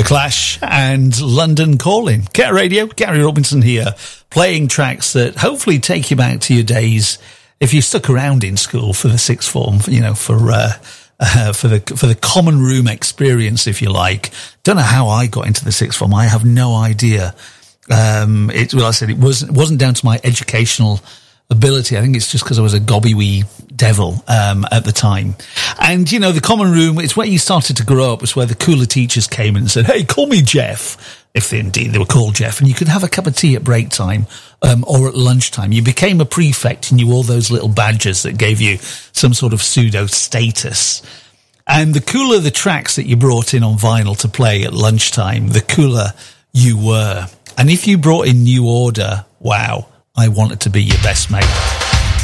The Clash and London Calling. Get Radio, Gary Robinson here, playing tracks that hopefully take you back to your days, if you stuck around in school for the sixth form, for the common room experience, if you like. Don't know how I got into the sixth form. I have no idea. It wasn't down to my educational ability. I think it's just because I was a gobby wee devil at the time. And, the common room, it's where you started to grow up. It's where the cooler teachers came in and said, hey, call me Jeff, if they were called Jeff. And you could have a cup of tea at break time or at lunchtime. You became a prefect and you wore all those little badges that gave you some sort of pseudo status. And the cooler the tracks that you brought in on vinyl to play at lunchtime, the cooler you were. And if you brought in New Order, wow, I wanted to be your best mate.